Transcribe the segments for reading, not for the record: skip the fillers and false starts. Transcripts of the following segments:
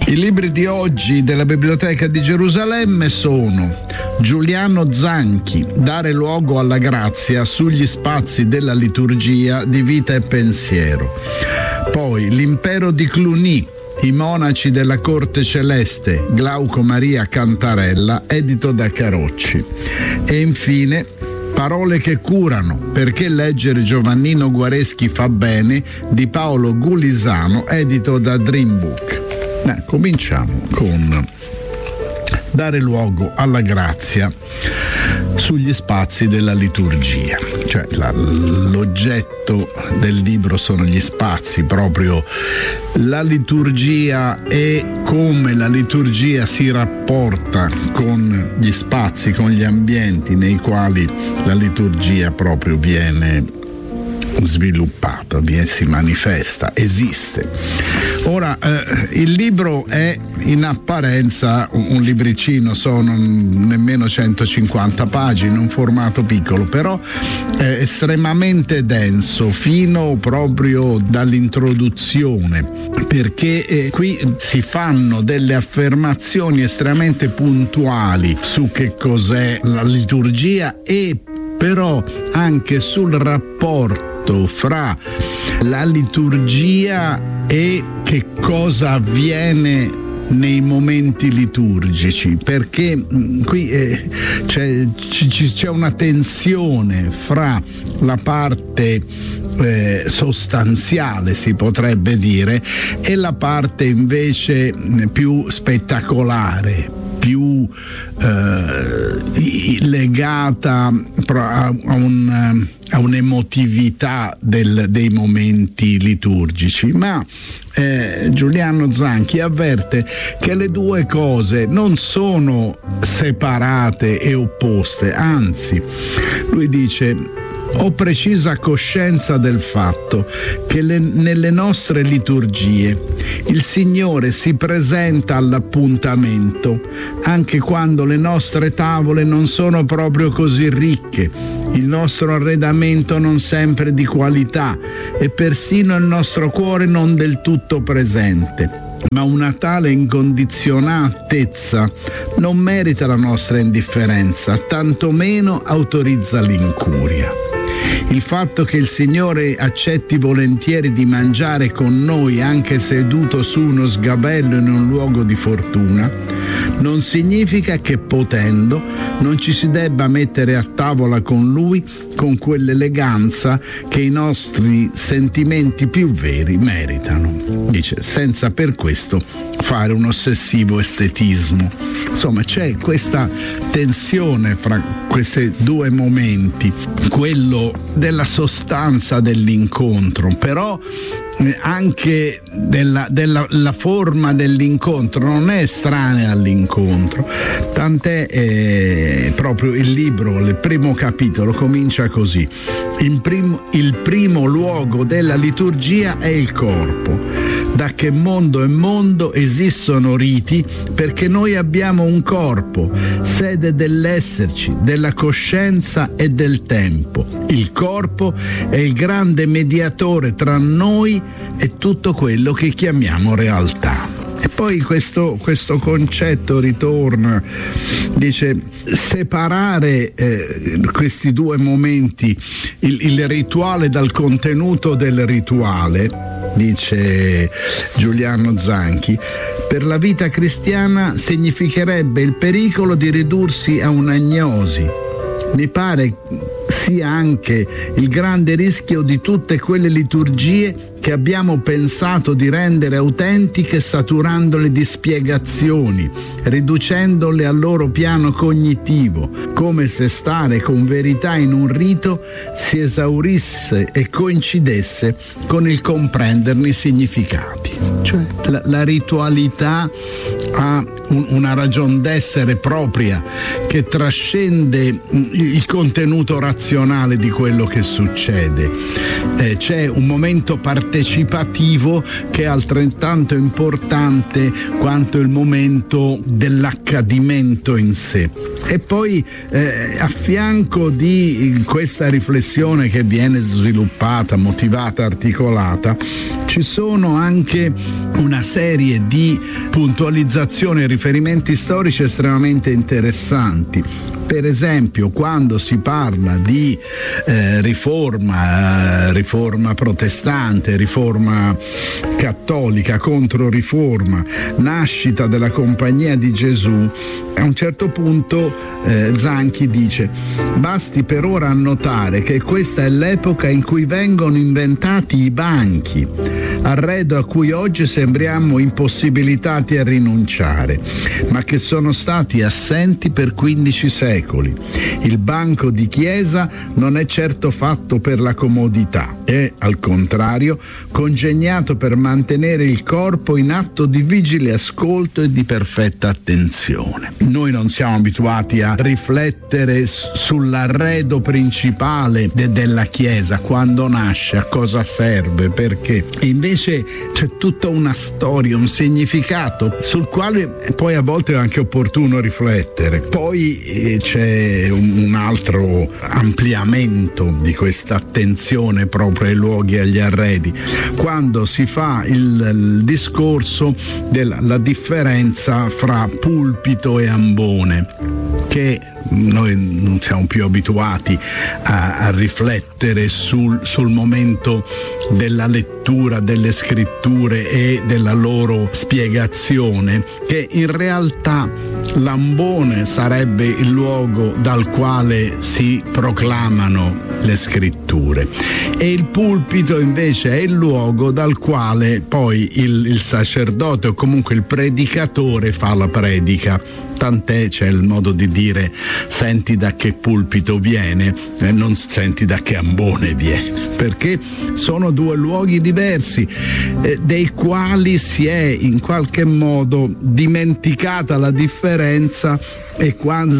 I libri di oggi della Biblioteca di Gerusalemme sono Giuliano Zanchi, Dare luogo alla grazia, sugli spazi della liturgia di vita e pensiero. Poi L'impero di Cluny, I monaci della corte celeste, Glauco Maria Cantarella, edito da Carocci. E infine Parole che curano, perché leggere Giovannino Guareschi fa bene, di Paolo Gulisano, edito da Dream Book. Cominciamo con Dare luogo alla grazia sugli spazi della liturgia. Cioè l'oggetto del libro sono gli spazi, proprio la liturgia e come la liturgia si rapporta con gli spazi, con gli ambienti nei quali la liturgia proprio viene sviluppata, si manifesta, esiste. Ora, il libro è in apparenza un libricino, sono nemmeno 150 pagine, un formato piccolo, però è estremamente denso, fino proprio dall'introduzione, perché qui si fanno delle affermazioni estremamente puntuali su che cos'è la liturgia e però anche sul rapporto fra la liturgia e che cosa avviene nei momenti liturgici, perché qui c'è una tensione fra la parte sostanziale, si potrebbe dire, e la parte invece più spettacolare, più legata a un'emotività dei momenti liturgici. Ma Giuliano Zanchi avverte che le due cose non sono separate e opposte, anzi, lui dice: ho precisa coscienza del fatto che nelle nostre liturgie il Signore si presenta all'appuntamento, anche quando le nostre tavole non sono proprio così ricche, il nostro arredamento non sempre di qualità e persino il nostro cuore non del tutto presente. Ma una tale incondizionatezza non merita la nostra indifferenza, tantomeno autorizza l'incuria. Il fatto che il Signore accetti volentieri di mangiare con noi anche seduto su uno sgabello in un luogo di fortuna non significa che, potendo, non ci si debba mettere a tavola con Lui con quell'eleganza che i nostri sentimenti più veri meritano. Dice, senza per questo fare un ossessivo estetismo. Insomma, c'è questa tensione fra questi due momenti, quello della sostanza dell'incontro, però anche della forma dell'incontro non è estranea all'incontro, tant'è proprio il libro, il primo capitolo comincia così: il primo luogo della liturgia è il corpo. Da che mondo è mondo esistono riti, perché noi abbiamo un corpo, sede dell'esserci, della coscienza e del tempo. Il corpo è il grande mediatore tra noi e tutto quello che chiamiamo realtà. E poi questo concetto ritorna, dice: separare questi due momenti, il rituale dal contenuto del rituale, dice Giuliano Zanchi, per la vita cristiana significherebbe il pericolo di ridursi a un'agnosi. Mi pare sia anche il grande rischio di tutte quelle liturgie che abbiamo pensato di rendere autentiche saturandole di spiegazioni, riducendole al loro piano cognitivo, come se stare con verità in un rito si esaurisse e coincidesse con il comprenderne i significati. Cioè la ritualità ha una ragion d'essere propria che trascende il contenuto razionale di quello che succede. C'è un momento partecipativo che è altrettanto importante quanto il momento dell'accadimento in sé. E poi a fianco di questa riflessione che viene sviluppata, motivata, articolata, ci sono anche una serie di puntualizzazioni e riferimenti storici estremamente interessanti. Per esempio, quando si parla di riforma protestante, riforma cattolica, controriforma, nascita della Compagnia di Gesù, a un certo punto Zanchi dice: basti per ora annotare che questa è l'epoca in cui vengono inventati i banchi, arredo a cui oggi sembriamo impossibilitati a rinunciare, ma che sono stati assenti per 15 secoli. Il banco di chiesa non è certo fatto per la comodità, è al contrario congegnato per mantenere il corpo in atto di vigile ascolto e di perfetta attenzione. Noi non siamo abituati a riflettere sull'arredo principale della chiesa, quando nasce, a cosa serve, perché. E invece c'è tutta una storia, un significato sul quale poi a volte è anche opportuno riflettere. Poi c'è un altro ampliamento di questa attenzione proprio ai luoghi e agli arredi, quando si fa il discorso della differenza fra pulpito e ambone, che noi non siamo più abituati a riflettere sul momento della lettura delle scritture e della loro spiegazione, che in realtà l'ambone sarebbe il luogo dal quale si proclamano le scritture e il pulpito invece è il luogo dal quale poi il sacerdote o comunque il predicatore fa la predica. Tant'è, c'è il modo di dire: senti da che pulpito viene e non senti da che ambone viene, perché sono due luoghi diversi dei quali si è in qualche modo dimenticata la differenza e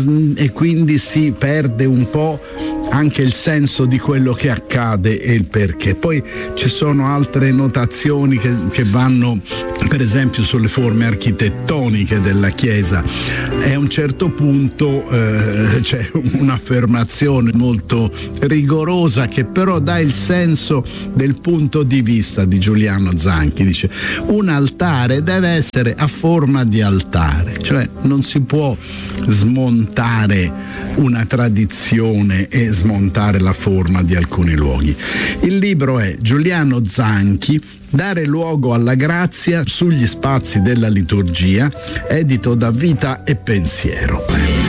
quindi si perde un po' anche il senso di quello che accade e il perché. Poi ci sono altre notazioni che vanno per esempio sulle forme architettoniche della chiesa, e a un certo punto c'è un'affermazione molto rigorosa che però dà il senso del punto di vista di Giuliano Zanchi. Dice: un altare deve essere a forma di altare, cioè non si può smontare una tradizione e smontare la forma di alcuni luoghi. Il libro è Giuliano Zanchi, Dare luogo alla grazia sugli spazi della liturgia, edito da Vita e Pensiero.